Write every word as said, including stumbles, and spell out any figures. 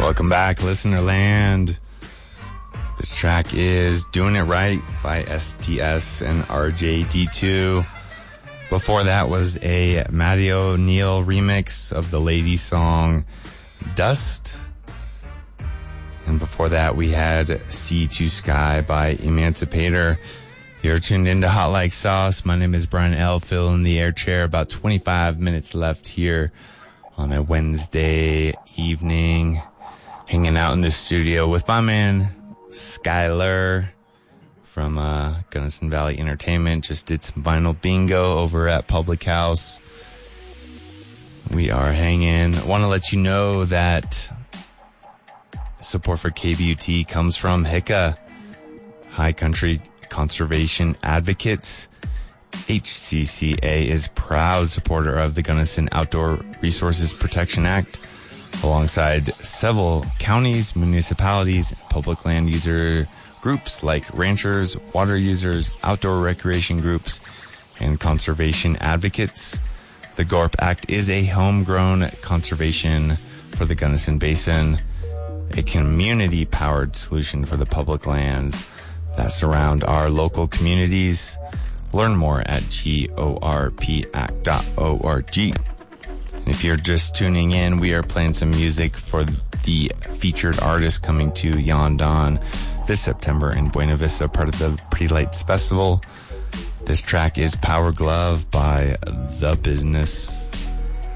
Welcome back, Listener Land. This track is Doing It Right by S T S and R J D two. Before that was a Matty O'Neill remix of the lady song Dust. And before that we had Sea to Sky by Emancipator. You're tuned into Hot Like Sauce. My name is Brian L. Phil in the air chair. About twenty-five minutes left here on a Wednesday evening. Hanging out in the studio with my man Skylar from uh, Gunnison Valley Entertainment. Just did some vinyl bingo over at Public House. We are hanging. I want to let you know that support for K B U T comes from H C A, High Country Conservation Advocates. H C C A is proud supporter of the Gunnison Outdoor Resources Protection Act, alongside several counties, municipalities, public land user groups like ranchers, water users, outdoor recreation groups, and conservation advocates. The GORP Act is a homegrown conservation for the Gunnison Basin, a community-powered solution for the public lands that surround our local communities. Learn more at gorp act dot org. And if you're just tuning in, we are playing some music for the featured artist coming to Yondan this September in Buena Vista, part of the Pretty Lights Festival. This track is Power Glove by The Business.